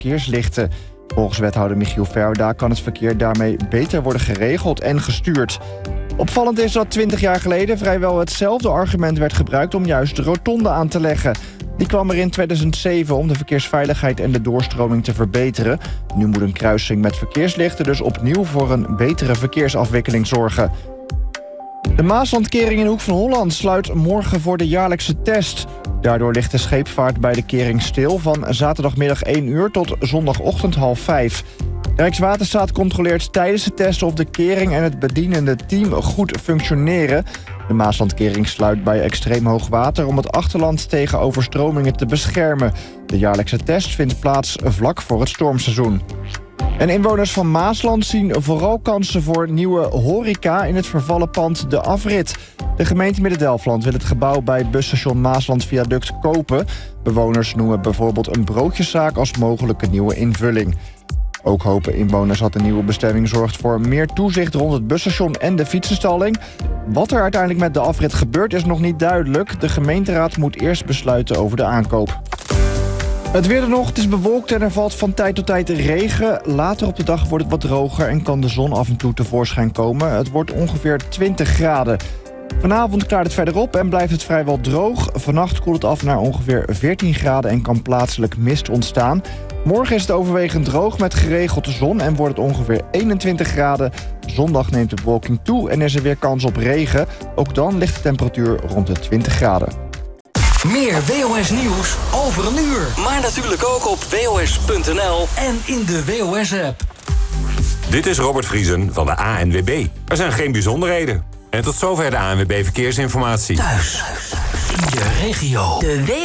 verkeerslichten. Volgens wethouder Michiel Verda kan het verkeer daarmee beter worden geregeld en gestuurd. Opvallend is dat 20 jaar geleden vrijwel hetzelfde argument werd gebruikt om juist de rotonde aan te leggen. Die kwam er in 2007 om de verkeersveiligheid en de doorstroming te verbeteren. Nu moet een kruising met verkeerslichten dus opnieuw voor een betere verkeersafwikkeling zorgen. De Maaslandkering in Hoek van Holland sluit morgen voor de jaarlijkse test. Daardoor ligt de scheepvaart bij de kering stil van zaterdagmiddag 1 uur tot zondagochtend 4:30. Rijkswaterstaat controleert tijdens de test of de kering en het bedienende team goed functioneren. De Maaslandkering sluit bij extreem hoog water om het achterland tegen overstromingen te beschermen. De jaarlijkse test vindt plaats vlak voor het stormseizoen. En inwoners van Maasland zien vooral kansen voor nieuwe horeca in het vervallen pand De Afrit. De gemeente Midden-Delfland wil het gebouw bij busstation Maasland Viaduct kopen. Bewoners noemen bijvoorbeeld een broodjeszaak als mogelijke nieuwe invulling. Ook hopen inwoners dat de nieuwe bestemming zorgt voor meer toezicht rond het busstation en de fietsenstalling. Wat er uiteindelijk met De Afrit gebeurt is nog niet duidelijk. De gemeenteraad moet eerst besluiten over de aankoop. Het weer er nog, het is bewolkt en er valt van tijd tot tijd regen. Later op de dag wordt het wat droger en kan de zon af en toe tevoorschijn komen. Het wordt ongeveer 20 graden. Vanavond klaart het verder op en blijft het vrijwel droog. Vannacht koelt het af naar ongeveer 14 graden en kan plaatselijk mist ontstaan. Morgen is het overwegend droog met geregeld zon en wordt het ongeveer 21 graden. Zondag neemt de bewolking toe en is er weer kans op regen. Ook dan ligt de temperatuur rond de 20 graden. Meer WOS nieuws over een uur. Maar natuurlijk ook op WOS.nl en in de WOS-app. Dit is Robert Vriesen van de ANWB. Er zijn geen bijzonderheden. En tot zover de ANWB Verkeersinformatie. Thuis, in je regio.